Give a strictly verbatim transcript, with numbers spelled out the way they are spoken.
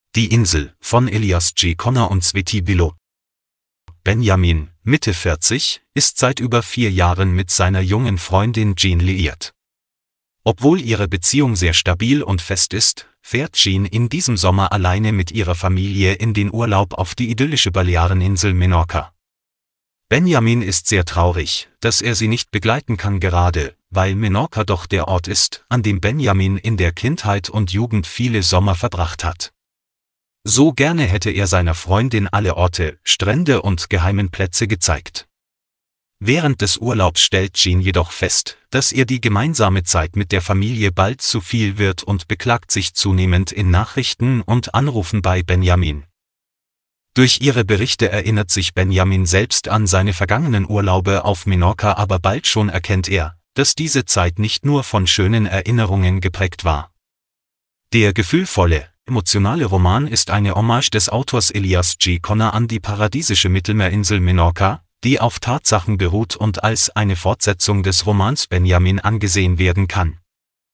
Die Insel von Elias G. Connor und Sveti Bilo. Benjamin, Mitte vierzig, ist seit über vier Jahren mit seiner jungen Freundin Jean liiert. Obwohl ihre Beziehung sehr stabil und fest ist, fährt Jean in diesem Sommer alleine mit ihrer Familie in den Urlaub auf die idyllische Baleareninsel Menorca. Benjamin ist sehr traurig, dass er sie nicht begleiten kann, gerade weil Menorca doch der Ort ist, an dem Benjamin in der Kindheit und Jugend viele Sommer verbracht hat. So gerne hätte er seiner Freundin alle Orte, Strände und geheimen Plätze gezeigt. Während des Urlaubs stellt Jean jedoch fest, dass ihr die gemeinsame Zeit mit der Familie bald zu viel wird und beklagt sich zunehmend in Nachrichten und Anrufen bei Benjamin. Durch ihre Berichte erinnert sich Benjamin selbst an seine vergangenen Urlaube auf Menorca, aber bald schon erkennt er, dass diese Zeit nicht nur von schönen Erinnerungen geprägt war. Der gefühlvolle, emotionale Roman ist eine Hommage des Autors Elias G. Connor an die paradiesische Mittelmeerinsel Menorca, die auf Tatsachen beruht und als eine Fortsetzung des Romans Benjamin angesehen werden kann.